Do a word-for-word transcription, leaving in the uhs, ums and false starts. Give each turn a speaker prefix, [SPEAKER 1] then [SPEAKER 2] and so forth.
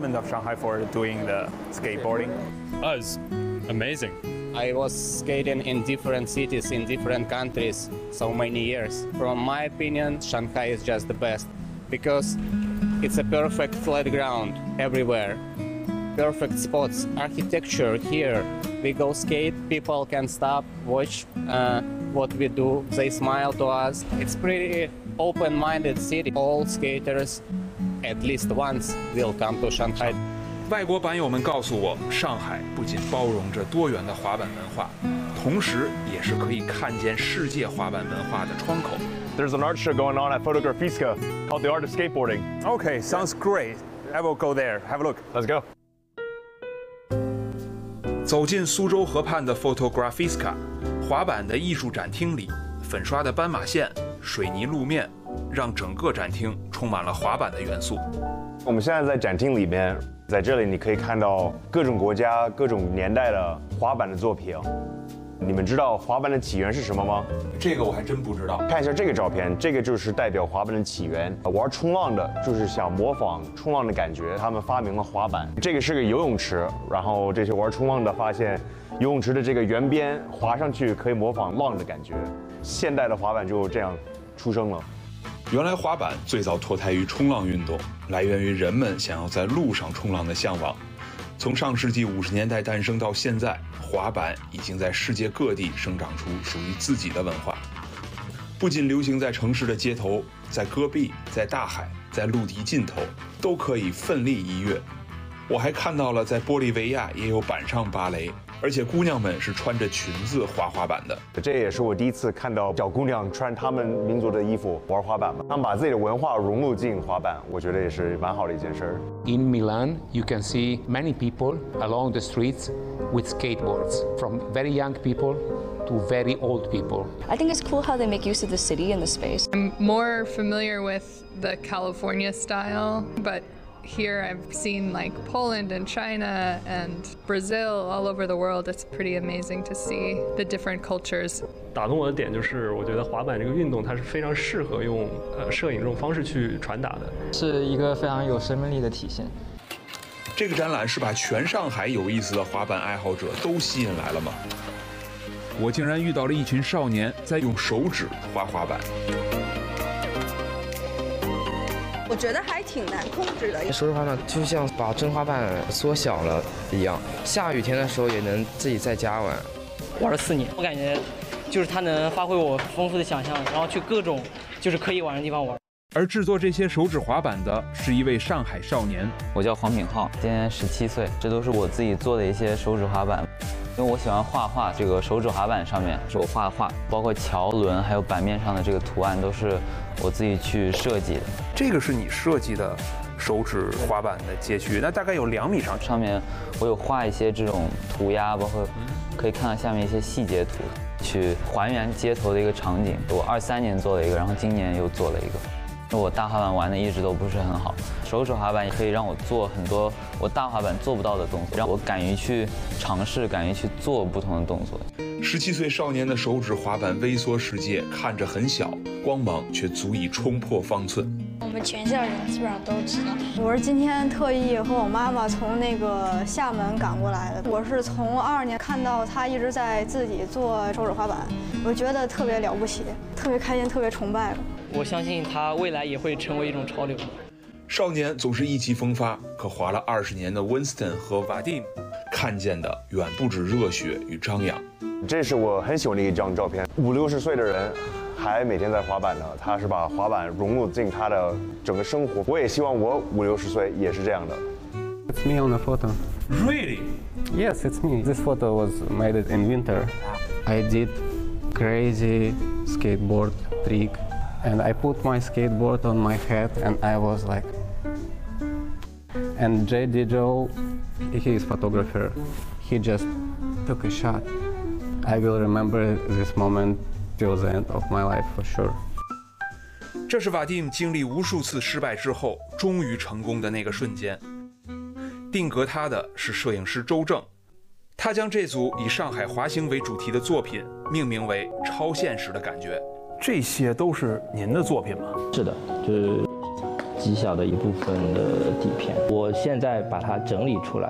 [SPEAKER 1] department of Shanghai for doing the skateboarding?
[SPEAKER 2] Oh, it's amazing.
[SPEAKER 3] I was skating in different cities in different countries so many years. From my opinion, Shanghai is just the best because it's a perfect flat ground everywhere. Perfect spots, architecture here. We go skate, people can stop, watch uh, what we do. They smile to us. It's pretty open-minded city. All skaters, at least once, will come to Shanghai.
[SPEAKER 4] 外国板友们告诉我，上海不仅包容着多元的滑板文化，同时也是可以看见世界滑板文化的窗口。
[SPEAKER 5] There's an art show going on at Fotografiska called The Art of Skateboarding.
[SPEAKER 1] Okay, sounds great. I will go there. Have a look.
[SPEAKER 5] Let's go.
[SPEAKER 4] 走进苏州河畔的 Fotografiska 滑板的艺术展厅里，粉刷的斑马线、水泥路面，让整个展厅充满了滑板的元素。
[SPEAKER 5] 我们现在在展厅里面，在这里你可以看到各种国家、各种年代的滑板的作品。你们知道滑板的起源是什么吗？
[SPEAKER 4] 这个我还真不知道。
[SPEAKER 5] 看一下这个照片，这个就是代表滑板的起源。玩冲浪的，就是想模仿冲浪的感觉，他们发明了滑板。这个是个游泳池，然后这些玩冲浪的发现，游泳池的这个圆边滑上去可以模仿浪的感觉。现代的滑板就这样出生了。
[SPEAKER 4] 原来滑板最早脱胎于冲浪运动，来源于人们想要在路上冲浪的向往。从上世纪五十年代诞生到现在，滑板已经在世界各地生长出属于自己的文化。不仅流行在城市的街头，在戈壁、在大海、在陆地尽头，都可以奋力一跃。我还看到了在玻利维亚也有板上芭蕾，而且姑娘们是穿着裙子滑滑板的。
[SPEAKER 5] 这也是我第一次看到小姑娘穿她们民族的衣服玩滑板嘛，她们把自己的文化融入进滑板，我觉得也是蛮好的一件事。
[SPEAKER 6] In Milan, you can see many people along the streets with skateboards, from very young people to very old people.
[SPEAKER 7] I think it's cool how they make use of the city and the space.
[SPEAKER 8] I'm more familiar with the California style, but here I've seen like Poland and China and Brazil all over the world. It's pretty amazing to see the different cultures.
[SPEAKER 9] 打动我的点就是，我觉得滑板这个运动它是非常适合用呃摄影这种方式去传达的，
[SPEAKER 10] 是一个非常有生命力的体现。
[SPEAKER 4] 这个展览是把全上海有意思的滑板爱好者都吸引来了吗？我竟然遇到了一群少年在用手指滑滑板。
[SPEAKER 11] 我觉得还挺难控制的。
[SPEAKER 12] 手指滑板就像把真滑板缩小了一样，下雨天的时候也能自己在家玩。
[SPEAKER 13] 玩了四年，我感觉就是它能发挥我丰富的想象，然后去各种就是可以玩的地方玩。
[SPEAKER 4] 而制作这些手指滑板的是一位上海少年，
[SPEAKER 14] 我叫黄品浩，今年十七岁。这都是我自己做的一些手指滑板，因为我喜欢画画，这个手指滑板上面是我画画，包括桥轮还有板面上的这个图案都是我自己去设计的。
[SPEAKER 4] 这个是你设计的手指滑板的街区，那大概有两米长。
[SPEAKER 14] 上面我有画一些这种涂鸦，包括可以看到下面一些细节图，去还原街头的一个场景。我二三年做了一个，然后今年又做了一个。我大滑板玩的一直都不是很好，手指滑板也可以让我做很多我大滑板做不到的动作，让我敢于去尝试，敢于去做不同的动作。
[SPEAKER 4] 十七岁少年的手指滑板微缩世界看着很小，光芒却足以冲破方寸。
[SPEAKER 15] 我们全校人基本上都知道。
[SPEAKER 16] 我是今天特意和我妈妈从那个厦门赶过来的。我是从二二年看到她一直在自己做手指滑板，我觉得特别了不起，特别开心，特别崇拜吧。
[SPEAKER 13] 我相信他未来也会成为一种潮流。
[SPEAKER 4] 少年总是意气风发，可滑了二十年的 Winston 和 Vadim 看见的远不止热血与张扬。
[SPEAKER 5] 这是我很喜欢的一张照片，五六十岁的人还每天在滑板呢，他是把滑板融入进他的整个生活。我也希望我五六十岁也是这样的。
[SPEAKER 17] It's me on the photo.
[SPEAKER 4] Really?
[SPEAKER 17] Yes, it's me. This photo was made in winter. I did crazy skateboard trick. And I put my skateboard on my head and I was like, and J D Joe, he is photographer, he just took a shot. I will remember this moment till the end of my life for sure.
[SPEAKER 4] 这是瓦蒂姆经历无数次失败之后终于成功的那个瞬间。定格他的是摄影师周正，他将这组以上海滑行为主题的作品命名为《超现实的感觉》。
[SPEAKER 1] 这些都是您的作品吗？
[SPEAKER 18] 是的，就是极小的一部分的底片。我现在把它整理出来，